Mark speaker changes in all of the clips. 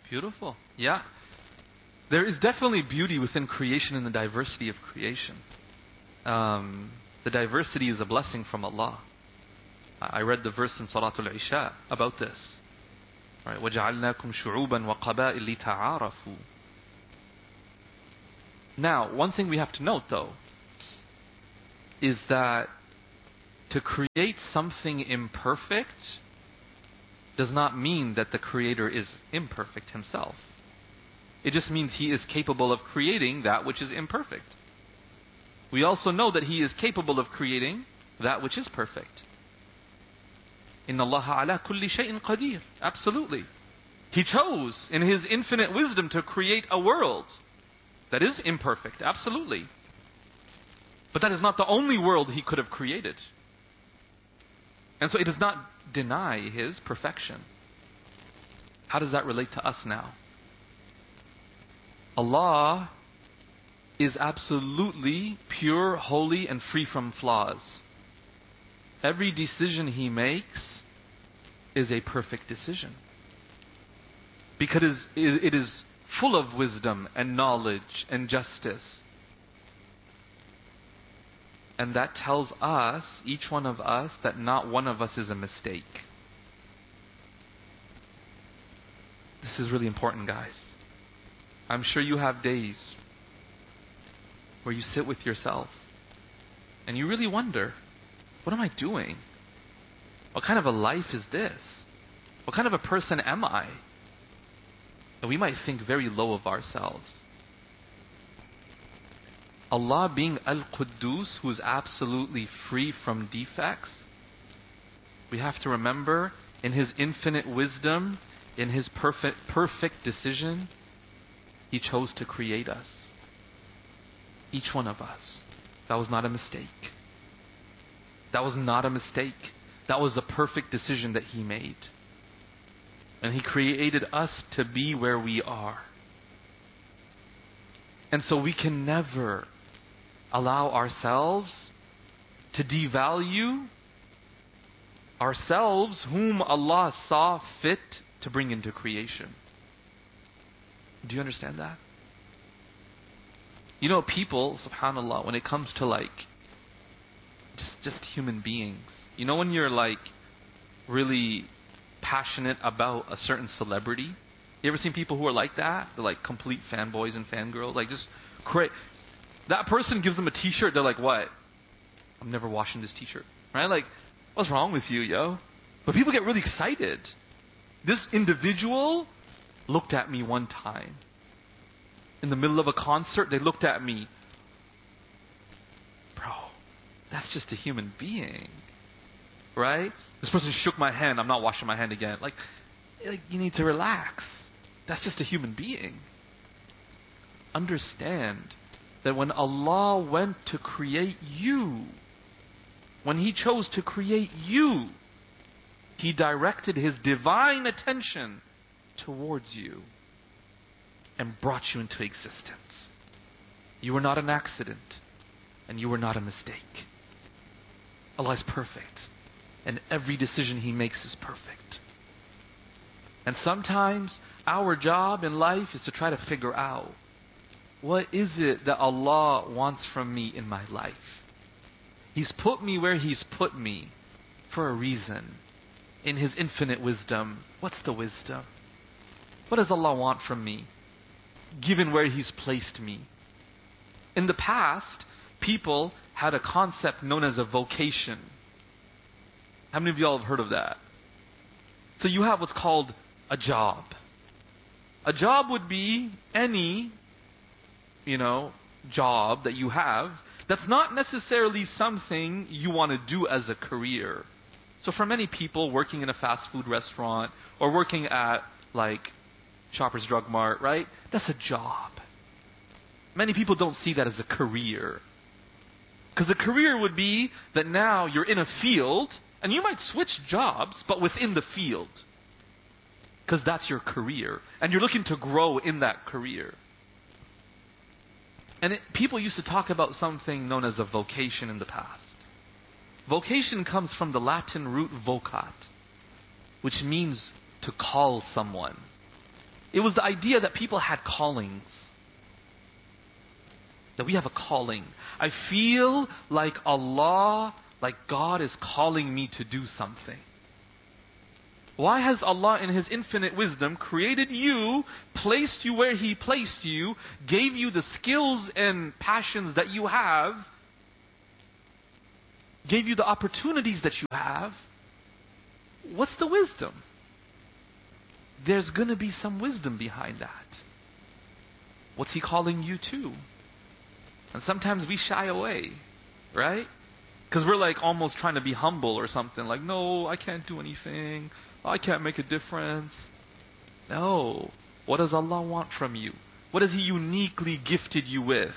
Speaker 1: Beautiful. Yeah. There is definitely beauty within creation and the diversity of creation. The diversity is a blessing from Allah. I read the verse in Salatul Isha about this. Right? وَجَعَلْنَاكُمْ شُعُوبًا وَقَبَائِلْ لِتَعَارَفُوا. Now, one thing we have to note though, is that to create something imperfect does not mean that the Creator is imperfect Himself. It just means He is capable of creating that which is imperfect. We also know that He is capable of creating that which is perfect. Inna Allaha ala kulli shay'in qadir. Absolutely. He chose in His infinite wisdom to create a world that is imperfect. Absolutely. But that is not the only world He could have created. And so it does not deny His perfection. How does that relate to us now? Allah is absolutely pure, holy, and free from flaws. Every decision He makes is a perfect decision. Because it is full of wisdom and knowledge and justice. And that tells us, each one of us, that not one of us is a mistake. This is really important, guys. I'm sure you have days where you sit with yourself and you really wonder, what am I doing? What kind of a life is this? What kind of a person am I? And we might think very low of ourselves. Allah being Al-Quddus, who is absolutely free from defects, we have to remember in His infinite wisdom, in His perfect decision, He chose to create us. Each one of us. That was not a mistake. That was not a mistake. That was a perfect decision that He made. And He created us to be where we are. And so we can never allow ourselves to devalue ourselves whom Allah saw fit to bring into creation. Do you understand that? You know, people, subhanAllah, when it comes to like just human beings, you know, when you're like really passionate about a certain celebrity, you ever seen people who are like that? They're like complete fanboys and fangirls, like just crazy. That person gives them a t-shirt, they're like, what? I'm never washing this t-shirt. Right? Like, what's wrong with you, yo? But people get really excited. This individual looked at me one time. In the middle of a concert, they looked at me. Bro, that's just a human being. Right? This person shook my hand, I'm not washing my hand again. Like you need to relax. That's just a human being. Understand that when Allah went to create you, when He chose to create you, He directed His divine attention towards you and brought you into existence. You were not an accident, and you were not a mistake. Allah is perfect, and every decision He makes is perfect. And sometimes our job in life is to try to figure out, what is it that Allah wants from me in my life? He's put me where He's put me for a reason. In His infinite wisdom, what's the wisdom? What does Allah want from me, given where He's placed me? In the past, people had a concept known as a vocation. How many of y'all have heard of that? So you have what's called a job. A job would be any job that you have that's not necessarily something you want to do as a career. So for many people, working in a fast food restaurant or working at like Shoppers Drug Mart, right? That's a job. Many people don't see that as a career. Because a career would be that now you're in a field and you might switch jobs, but within the field. Because that's your career. And you're looking to grow in that career. And people used to talk about something known as a vocation in the past. Vocation comes from the Latin root vocat, which means to call someone. It was the idea that people had callings. That we have a calling. I feel like Allah, like God is calling me to do something. Why has Allah in His infinite wisdom created you, placed you where He placed you, gave you the skills and passions that you have, gave you the opportunities that you have? What's the wisdom? There's going to be some wisdom behind that. What's He calling you to? And sometimes we shy away, right? Because we're like almost trying to be humble or something. Like, no, I can't do anything. I can't make a difference. No. What does Allah want from you? What has He uniquely gifted you with?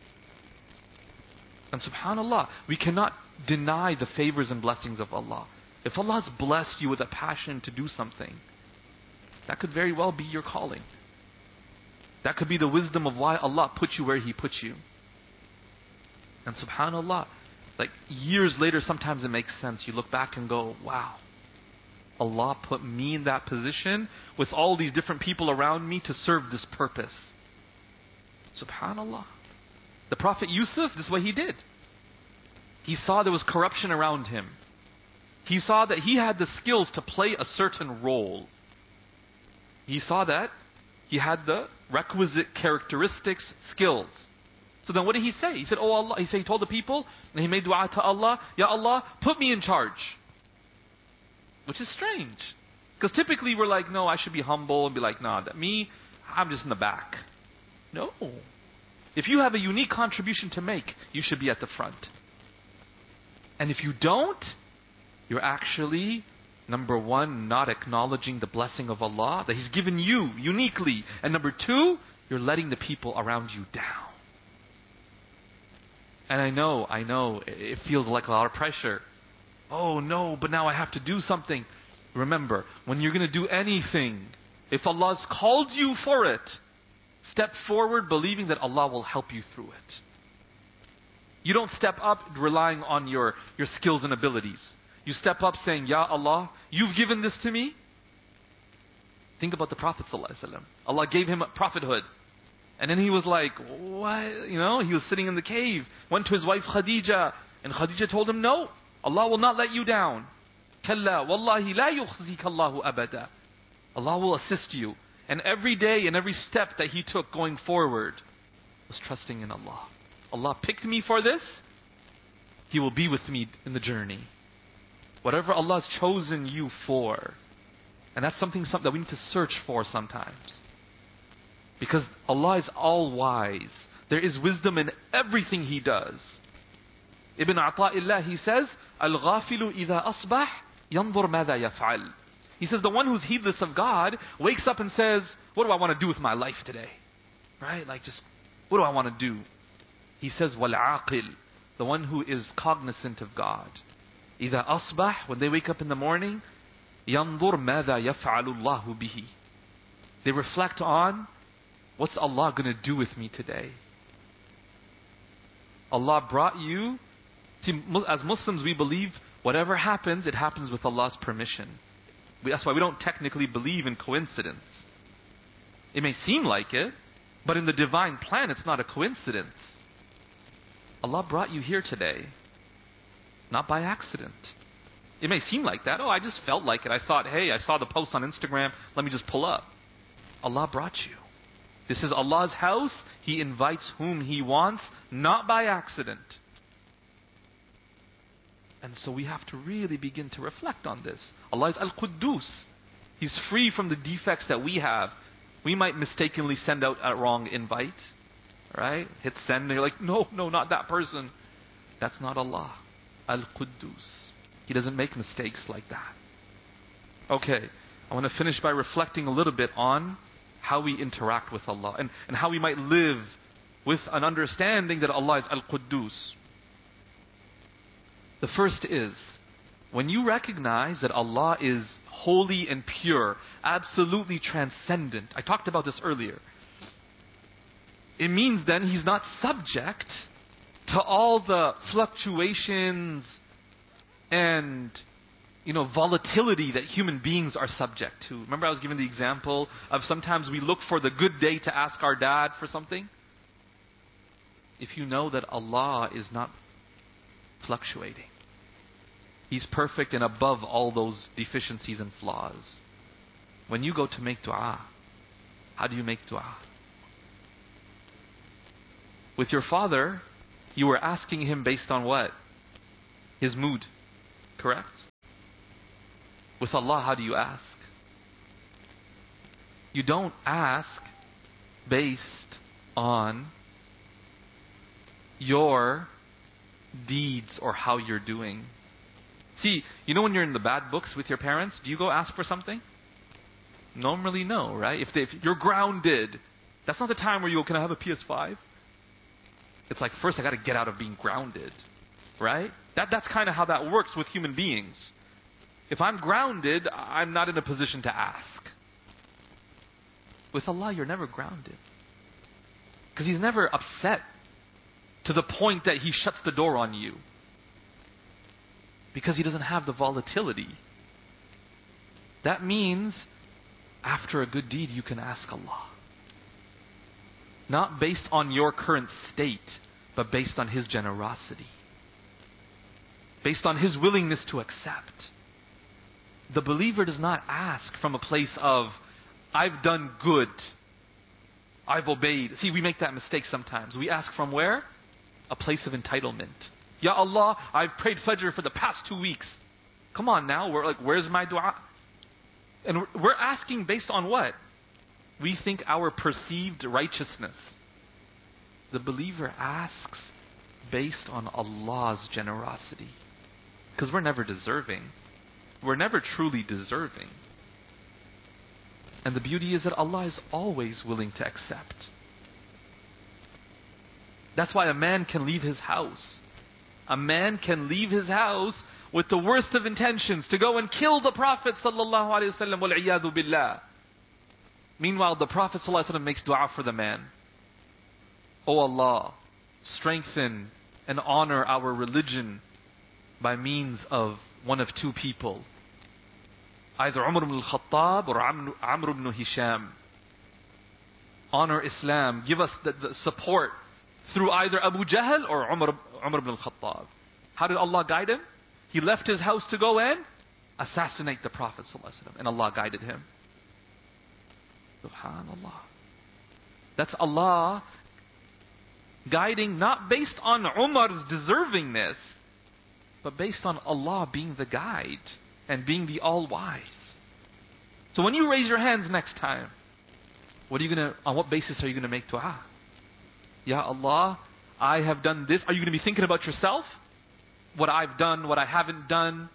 Speaker 1: And subhanAllah, we cannot deny the favors and blessings of Allah. If Allah has blessed you with a passion to do something, that could very well be your calling. That could be the wisdom of why Allah put you where He put you. And subhanAllah, like years later, sometimes it makes sense. You look back and go, wow, Allah put me in that position with all these different people around me to serve this purpose. Subhanallah. The Prophet Yusuf, this is what he did. He saw there was corruption around him. He saw that he had the skills to play a certain role. He saw that he had the requisite characteristics, skills. So then what did he say? He said, oh Allah, he told the people, and he made dua to Allah, Ya Allah, put me in charge. Which is strange. Because typically we're like, no, I should be humble and be like, nah, me, I'm just in the back. No. If you have a unique contribution to make, you should be at the front. And if you don't, you're actually, number one, not acknowledging the blessing of Allah that He's given you uniquely. And number two, you're letting the people around you down. And I know, it feels like a lot of pressure. Oh no, but now I have to do something. Remember, when you're going to do anything, if Allah's called you for it, step forward believing that Allah will help you through it. You don't step up relying on your skills and abilities. You step up saying, Ya Allah, you've given this to me. Think about the Prophet ﷺ. Allah gave him prophethood. And then he was like, what? You know, he was sitting in the cave, went to his wife Khadija, and Khadija told him, no, Allah will not let you down. Kalla, wallahi la yukhzika Allahu abada. Allah will assist you. And every day and every step that he took going forward was trusting in Allah. Allah picked me for this. He will be with me in the journey. Whatever Allah has chosen you for. And that's something that we need to search for sometimes. Because Allah is all-wise. There is wisdom in everything He does. Ibn Ata'illah, he says, Al-ghafilu idha asbah, yanzur madha yaf'al. He says, the one who's heedless of God wakes up and says, what do I want to do with my life today? Right? Like just, what do I want to do? He says, wal-aqil, the one who is cognizant of God. Idha asbah, when they wake up in the morning, yanzur madha yaf'alu Allahu bihi. They reflect on, what's Allah going to do with me today? Allah brought you. See, as Muslims, we believe whatever happens, it happens with Allah's permission. That's why we don't technically believe in coincidence. It may seem like it, but in the divine plan, it's not a coincidence. Allah brought you here today, not by accident. It may seem like that. Oh, I just felt like it. I thought, hey, I saw the post on Instagram. Let me just pull up. Allah brought you. This is Allah's house. He invites whom He wants, not by accident. And so we have to really begin to reflect on this. Allah is Al-Quddus. He's free from the defects that we have. We might mistakenly send out a wrong invite. Right? Hit send and you're like, no, not that person. That's not Allah. Al-Quddus. He doesn't make mistakes like that. Okay. I want to finish by reflecting a little bit on how we interact with Allah and how we might live with an understanding that Allah is Al-Quddus. The first is, when you recognize that Allah is holy and pure, absolutely transcendent. I talked about this earlier. It means then He's not subject to all the fluctuations and volatility that human beings are subject to. Remember I was giving the example of sometimes we look for the good day to ask our dad for something? If you know that Allah is not fluctuating, He's perfect and above all those deficiencies and flaws. When you go to make dua, how do you make dua? With your father, you were asking him based on what? His mood. Correct? With Allah, how do you ask? You don't ask based on your deeds or how you're doing. See, when you're in the bad books with your parents, do you go ask for something? Normally no, right? If you're grounded, that's not the time where you go, can I have a PS5? It's like, first I got to get out of being grounded, right? That's kind of how that works with human beings. If I'm grounded, I'm not in a position to ask. With Allah, you're never grounded. Because He's never upset to the point that He shuts the door on you. Because He doesn't have the volatility. That means, after a good deed, you can ask Allah. Not based on your current state, but based on His generosity. Based on His willingness to accept. The believer does not ask from a place of, I've done good. I've obeyed. See, we make that mistake sometimes. We ask from where? A place of entitlement. Ya Allah, I've prayed Fajr for the past 2 weeks. Come on now, we're like, where's my dua? And we're asking based on what? We think our perceived righteousness. The believer asks based on Allah's generosity. Because we're never deserving. We're never truly deserving. And the beauty is that Allah is always willing to accept. That's why a man can leave his house. A man can leave his house with the worst of intentions to go and kill the Prophet sallallahu alaihi wasallam wal-iyadu billah. Meanwhile, the Prophet sallallahu alaihi wasallam makes dua for the man. O Allah, strengthen and honor our religion by means of one of two people. Either Umar ibn al-Khattab or Amr ibn Hisham. Honor Islam. Give us the support through either Abu Jahl or Umar ibn al-Khattab. How did Allah guide him? He left his house to go and assassinate the Prophet ﷺ, and Allah guided him. Subhanallah. That's Allah guiding not based on Umar's deservingness, but based on Allah being the guide and being the all-wise. So when you raise your hands next time, on what basis are you going to make dua? Ya Allah, I have done this. Are you going to be thinking about yourself? What I've done, what I haven't done?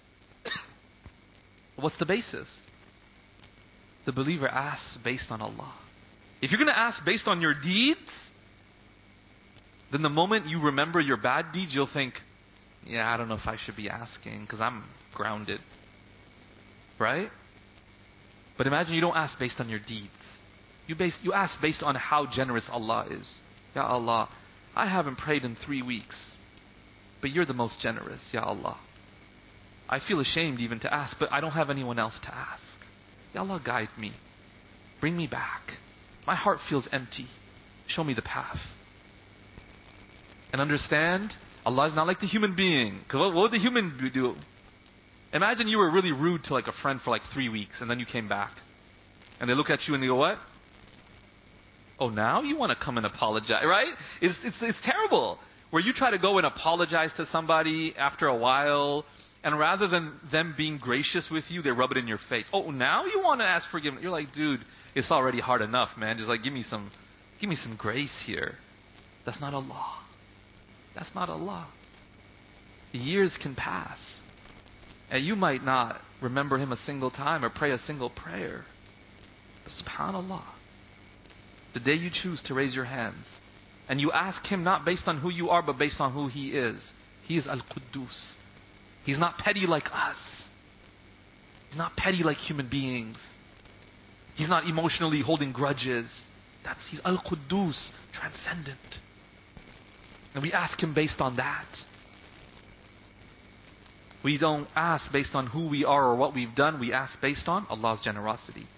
Speaker 1: What's the basis? The believer asks based on Allah. If you're going to ask based on your deeds, then the moment you remember your bad deeds, you'll think, yeah, I don't know if I should be asking because I'm grounded. Right? But imagine you don't ask based on your deeds. You ask based on how generous Allah is. Ya Allah, I haven't prayed in 3 weeks, but you're the most generous, Ya Allah. I feel ashamed even to ask, but I don't have anyone else to ask. Ya Allah, guide me. Bring me back. My heart feels empty. Show me the path. And understand, Allah is not like the human being. Because what would the human do? Imagine you were really rude to like a friend for like 3 weeks, and then you came back. And they look at you and they go, what? Oh, now you want to come and apologize, right? It's terrible. Where you try to go and apologize to somebody after a while, and rather than them being gracious with you, they rub it in your face. Oh, now you want to ask forgiveness? You're like, dude, it's already hard enough, man. Just like give me some grace here. That's not Allah. That's not Allah. Years can pass, and you might not remember Him a single time or pray a single prayer. But subhanallah, the day you choose to raise your hands and you ask Him not based on who you are, but based on who He is Al-Quddus. He's not petty like us. He's not petty like human beings. He's not emotionally holding grudges. He's Al-Quddus, transcendent. And we ask Him based on that. We don't ask based on who we are or what we've done. We ask based on Allah's generosity.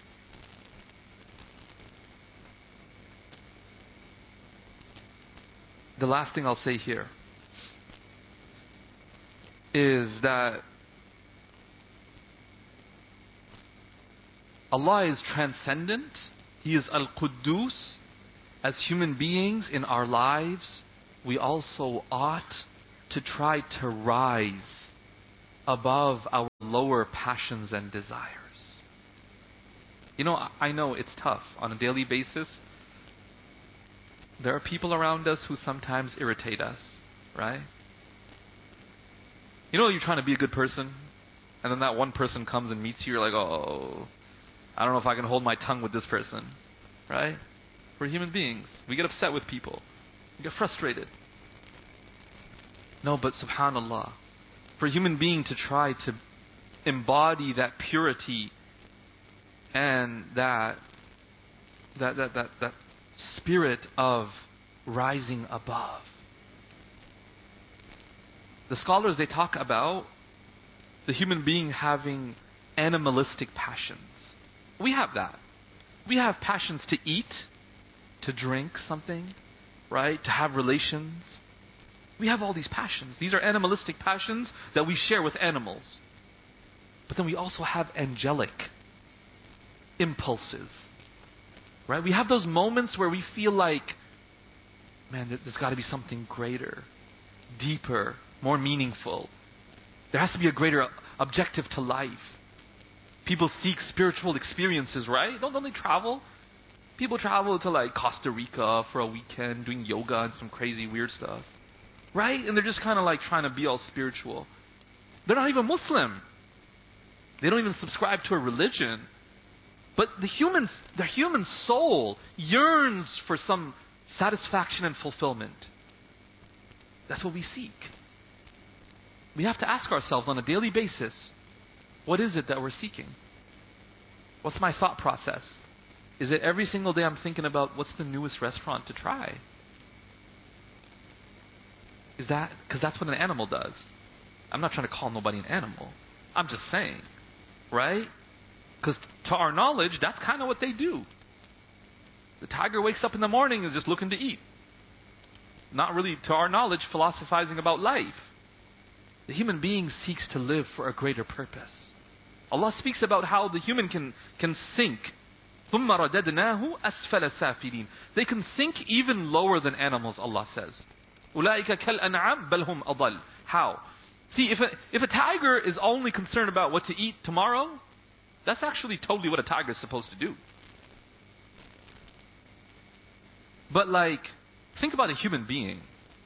Speaker 1: The last thing I'll say here is that Allah is transcendent. He is Al-Quddus. As human beings in our lives, we also ought to try to rise above our lower passions and desires. You know, I know it's tough on a daily basis. There are people around us who sometimes irritate us, right? You know, you're trying to be a good person, and then that one person comes and meets you, you're like, oh, I don't know if I can hold my tongue with this person, right? We're human beings. We get upset with people. We get frustrated. No, but subhanAllah, for a human being to try to embody that purity and that spirit of rising above. The scholars, they talk about the human being having animalistic passions. We have that. We have passions to eat, to drink something, right? To have relations. We have all these passions. These are animalistic passions that we share with animals. But then we also have angelic impulses. Right? We have those moments where we feel like, man, there's got to be something greater, deeper, more meaningful. There has to be a greater objective to life. People seek spiritual experiences, right? Don't they travel? People travel to like Costa Rica for a weekend doing yoga and some crazy weird stuff. Right? And they're just kind of like trying to be all spiritual. They're not even Muslim. They don't even subscribe to a religion. But the human soul yearns for some satisfaction and fulfillment. That's what we seek. We have to ask ourselves on a daily basis, what is it that we're seeking? What's my thought process? Is it every single day I'm thinking about what's the newest restaurant to try? Is that, because that's what an animal does. I'm not trying to call nobody an animal. I'm just saying, right? Because to our knowledge, that's kind of what they do. The tiger wakes up in the morning and is just looking to eat. Not really, to our knowledge, philosophizing about life. The human being seeks to live for a greater purpose. Allah speaks about how the human can sink. ثُمَّ رَدَدْنَاهُ أَسْفَلَ سَافِلِينَ. They can sink even lower than animals, Allah says. أُولَٰئِكَ كَالْأَنْعَامِ بَلْ هُمْ أَضَلُّ. How? See, if a tiger is only concerned about what to eat tomorrow, that's actually totally what a tiger is supposed to do. But like, think about a human being.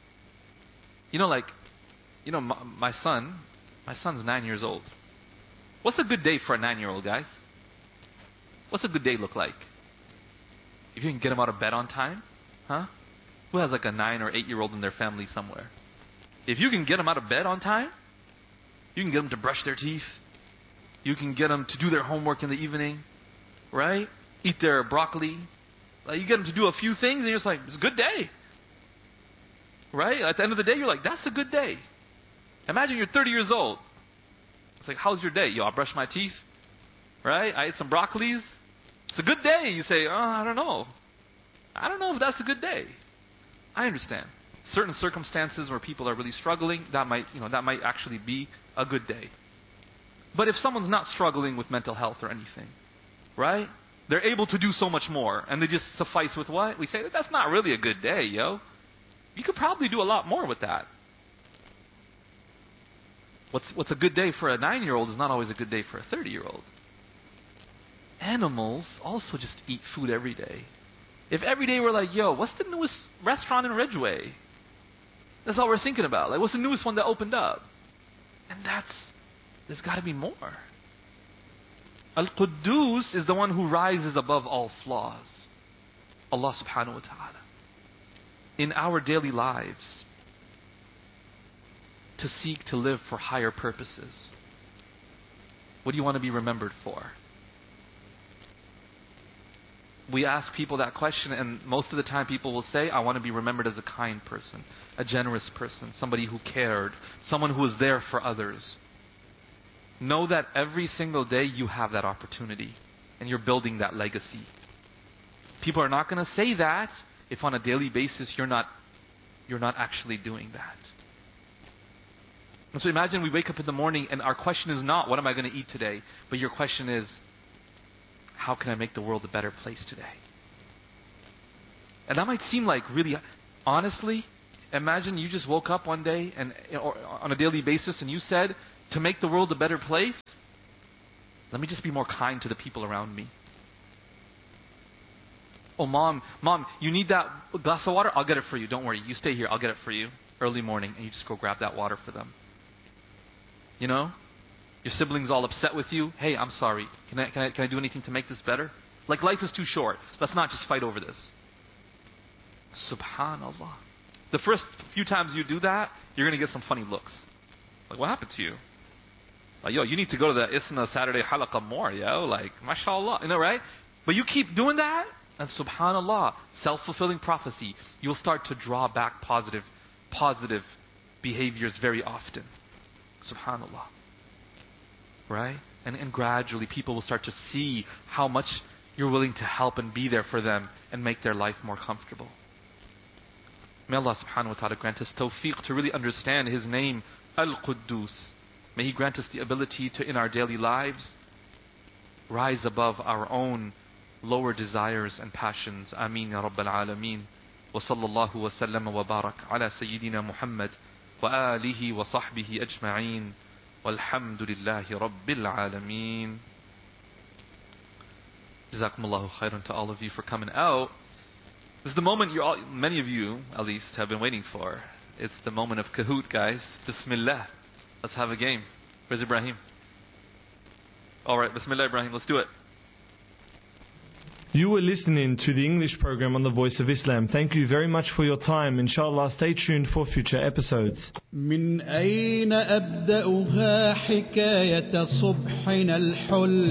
Speaker 1: My son's 9 years old. What's a good day for a 9-year-old, guys? What's a good day look like? If you can get him out of bed on time, huh? Who has like a 9 or 8-year-old in their family somewhere? If you can get them out of bed on time, you can get them to brush their teeth. You can get them to do their homework in the evening, right? Eat their broccoli. Like, you get them to do a few things and you're just like, it's a good day. Right? At the end of the day, you're like, that's a good day. Imagine you're 30 years old. It's like, how's your day? Yo, I brushed my teeth. Right? I ate some broccolis. It's a good day. You say, I don't know. I don't know if that's a good day. I understand. Certain circumstances where people are really struggling, that might actually be a good day. But if someone's not struggling with mental health or anything, right? They're able to do so much more, and they just suffice with what? We say, that's not really a good day, yo. You could probably do a lot more with that. What's a good day for a 9-year-old is not always a good day for a 30-year-old. Animals also just eat food every day. If every day we're like, yo, what's the newest restaurant in Ridgeway? That's all we're thinking about. Like, what's the newest one that opened up? And there's got to be more. Al-Quddus is the one who rises above all flaws. Allah subhanahu wa ta'ala. In our daily lives, to seek to live for higher purposes. What do you want to be remembered for? We ask people that question, and most of the time people will say, I want to be remembered as a kind person, a generous person, somebody who cared, someone who was there for others. know that every single day you have that opportunity and you're building that legacy. People are not going to say that if on a daily basis you're not actually doing that. And so imagine we wake up in the morning and our question is not, what am I going to eat today? But your question is, how can I make the world a better place today? And that might seem like really, honestly, imagine you just woke up one day and or on a daily basis and you said, to make the world a better place, let me just be more kind to the people around me. Oh, mom, you need that glass of water? I'll get it for you. Don't worry. You stay here. I'll get it for you. Early morning. And you just go grab that water for them. You know? Your siblings all upset with you. Hey, I'm sorry. Can I do anything to make this better? Like, life is too short. Let's not just fight over this. Subhanallah. The first few times you do that, you're going to get some funny looks. Like, what happened to you? Like, yo, you need to go to the Isna Saturday Halaqah more, yo. Like, mashallah. You know, right? But you keep doing that, and subhanallah, self-fulfilling prophecy, you'll start to draw back positive behaviors very often. Subhanallah. Right? And gradually people will start to see how much you're willing to help and be there for them and make their life more comfortable. May Allah subhanahu wa ta'ala grant us tawfiq to really understand His name, Al-Quddus. May He grant us the ability to, in our daily lives, rise above our own lower desires and passions. Ameen ya Rabbal Alameen. Wa sallallahu wa sallam wa barak ala Sayyidina Muhammad wa alihi wa sahbihi ajma'een. Walhamdulillahi Rabbil Alameen. Jazakumullahu khairan to all of you for coming out. This is the moment many of you, at least, have been waiting for. It's the moment of Kahoot, guys. Bismillah. Let's have a game. Where's Ibrahim? Alright, Bismillah Ibrahim, let's do it.
Speaker 2: You were listening to the English program on the Voice of Islam. Thank you very much for your time. Inshallah, stay tuned for future episodes.
Speaker 3: من أين أبدأها حكاية صبحنا الحل